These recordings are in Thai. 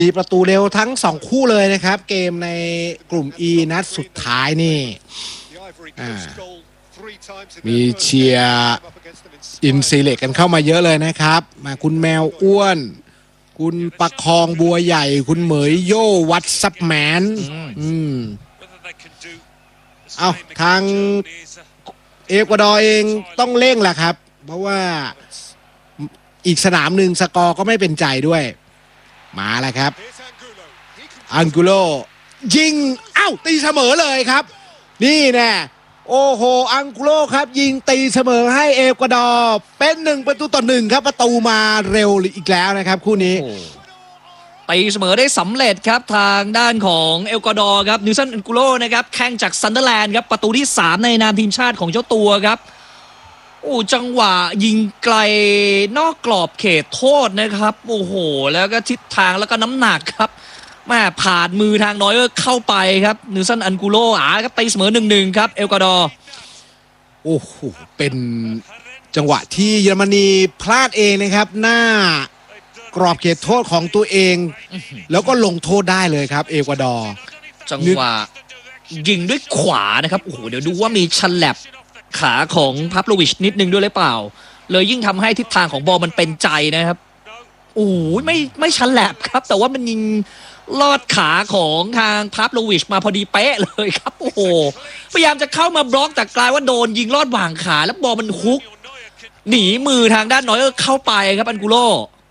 มีประตูเร็วทั้ง2คู่เลยนะครับเกมในกลุ่ม E นัดสุดท้ายนี่มีเชียร์อินซีเล็กกันเข้ามาเยอะเลยนะครับมาคุณแมวอ้วนคุณประคองบัวใหญ่คุณเหมยโย่วัดซับแมนเอาทางเอกวาดอร์เองต้องเร่งแหละครับเพราะว่าอีกสนามหนึ่งสกอร์ก็ไม่เป็นใจด้วยมาแล้วครับอังกุโลยิงตีเสมอเลยครับนี่แน่โอ้โหอังกุโลครับยิงตีเสมอให้เอกวาดอร์เป็น1-1ครับประตูมาเร็วอีกแล้วนะครับคู่นี้ตีเสมอได้สำเร็จครับทางด้านของเอกวาดอร์ครับนิวซันอังกุโลนะครับแข่งจากซันเดอร์แลนด์ครับประตูที่3ในนามทีมชาติของเจ้าตัวครับโอ้จังหวะยิงไกลนอกกรอบเขตโทษนะครับโอ้โหแล้วก็ทิศทางแล้วก็น้ำหนักครับแม่ผ่านมือทางน้อยเข้าไปครับนิวซันอังกุโลครับตีเสมอ 1-1 ครับเอกวาดอร์โอ้โหเป็นจังหวะที่เยอรมนีพลาดเองนะครับหน้ากรอบเขตโทษของตัวเองแล้วก็ลงโทษได้เลยครับเอกวาดอร์จังหวะยิงด้วยขวานะครับโอ้โหเดี๋ยวดูว่ามีฉลับขาของพับโลวิชนิดนึงด้วยหรือเปล่าเลยยิ่งทำให้ทิศทางของบอลมันเป็นใจนะครับโอ้ยไม่ฉลับครับแต่ว่ามันยิงลอดขาของทางพับโลวิชมาพอดีเป๊ะเลยครับโอ้โหพยายามจะเข้ามาบล็อกแต่กลายว่าโดนยิงลอดหว่างขาแล้วบอลมันฮุกหนีมือทางด้านน้อยเข้าไปครับอันกุโล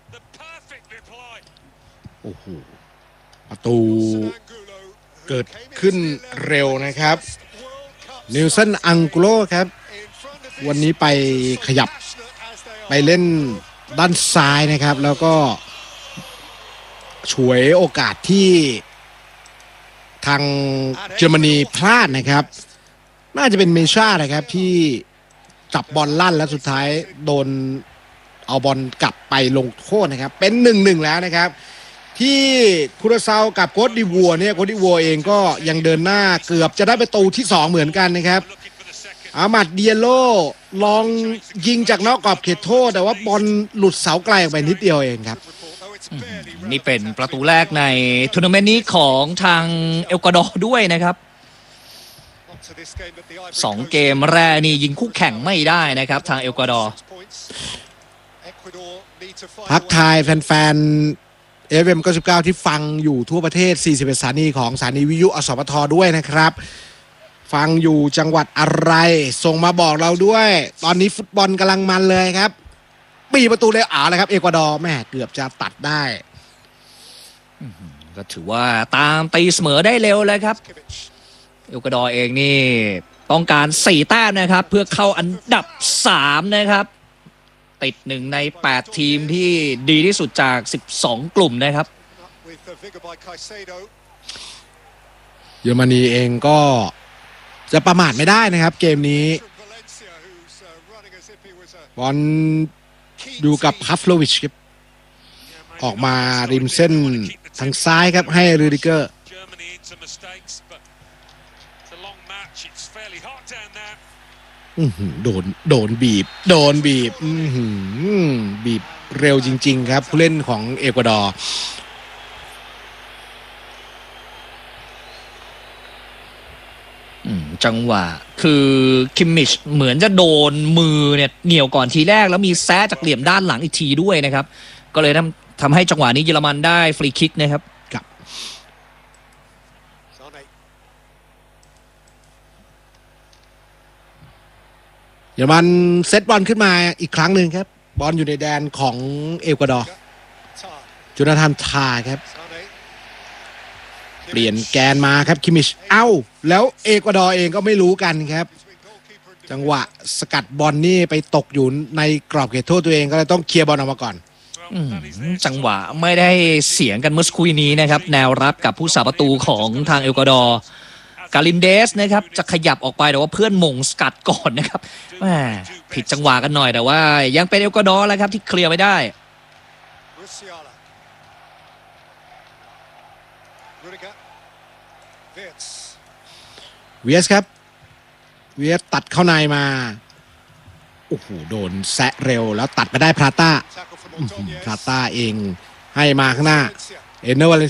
โอ้โหประตูเกิดขึ้นเร็วนะครับนิวซันอังกุโลครับวันนี้ไปขยับไปเล่นด้านซ้ายนะครับแล้วก็ฉวยโอกาสที่ทางเยอรมนีพลาดนะครับน่าจะเป็นเมช่านะครับที่จับบอลลั่นแล้วสุดท้ายโดนเอาบอลกลับไปลงโทษนะครับเป็น 1-1 แล้วนะครับที่คูราเซากับโคตดิวัวเนี่ยโคตดิวัวเองก็ยังเดินหน้าเกือบจะได้ประตูที่2เหมือนกันนะครับอามัดเดียโลลองยิงจากนอกกรอบเขตโทษแต่ว่าบอลหลุดเสาไกลออกไปนิดเดียวเองครับนี่เป็นประตูแรกในทัวร์นาเมนต์นี้ของทางเอกวาดอร์ด้วยนะครับ2เกมแรกนี่ยิงคู่แข่งไม่ได้นะครับทางเอกวาดอร์ทักทายแฟนๆ FM 99ที่ฟังอยู่ทั่วประเทศ41สถานีของสถานีวิทยุอสมทด้วยนะครับฟังอยู่จังหวัดอะไรส่งมาบอกเราด้วยตอนนี้ฟุตบอลกำลังมันเลยครับปีประตูเลยเลยครับเอกวาดอร์แม่เกือบจะตัดได้ก็ถือว่าตามตีเสมอได้เร็วเลยครับเอกวาดอร์เองนี่ต้องการ4แต้มนะครับเพื่อเข้าอันดับ3นะครับติด1ใน8ทีมที่ดีที่สุดจาก12กลุ่มนะครับเยอรมนีเองก็จะประมาทไม่ได้นะครับเกมนี้บอลดูกับพัฟโลวิชครับออกมาริมเส้นทางซ้ายครับให้รูดิเกอร์โดนบีบบีบเร็วจริงๆครับผู้เล่นของเอกวาดอร์จังหวะคือคิมมิชเหมือนจะโดนมือเนี่ยเหนี่ยวก่อนทีแรกแล้วมีแซะจากเหลี่ยมด้านหลังอีกทีด้วยนะครับก็เลยทำให้จังหวะนี้เยอรมันได้ฟรีคิกนะครับเยอรมันเซตบอลขึ้นมาอีกครั้งหนึ่งครับบอลอยู่ในแดนของเอกวาดอร์จูนาธานทาครับเปลี่ยนแกนมาครับคิมิชแล้วเอกวาดอร์เองก็ไม่รู้กันครับจังหวะสกัดบอลนี่ไปตกอยู่ในกรอบเขตโทษตัวเองก็เลยต้องเคลียร์บอลออกมาก่อนจังหวะไม่ได้เสียงกันเมื่อสักครู่นี้นะครับแนวรับกับผู้สาประตูของทางเอกวาดอร์กาลินเดสนะครับจะขยับออกไปแต่ว่าเพื่อนมงสกัดก่อนนะครับผิดจังหวะกันหน่อยแต่ว่ายังเป็นเอกวาดอร์แล้วครับที่เคลียร์ไม่ได้เวียสครับเวียสตัดเข้าในมาโอ้โหโดนแซะเร็วแล้วตัดไปได้พลาต้าเองให้มาข้างหน้าเอเนอร์วาเล